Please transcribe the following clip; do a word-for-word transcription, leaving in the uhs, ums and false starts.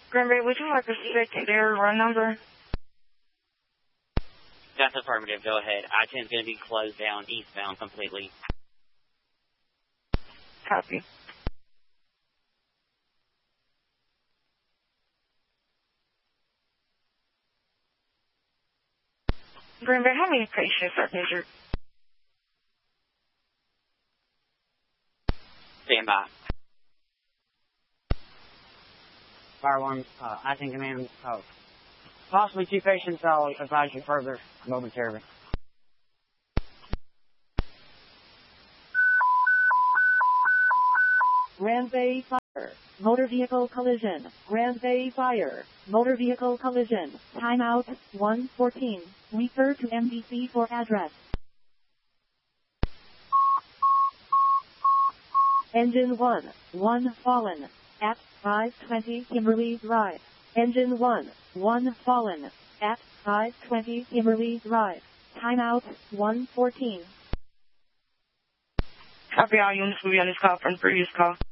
Granbury, would you like a secondary run number? That's affirmative. Go ahead. I ten is going to be closed down eastbound completely. Copy. Granbury, how many patients are injured? Stand by. Fire one, uh, I ten command, oh. Possibly two patients. I'll advise you further momentarily. Grand Bay Fire. Motor vehicle collision. Grand Bay Fire. Motor vehicle collision. Timeout one fourteen. Refer to M D C for address. Engine one. one fallen. At five twenty Kimberly Drive. Engine one. one fallen. At five twenty Kimberly Drive. Timeout one fourteen. Copy, all units will be on this call from the previous call.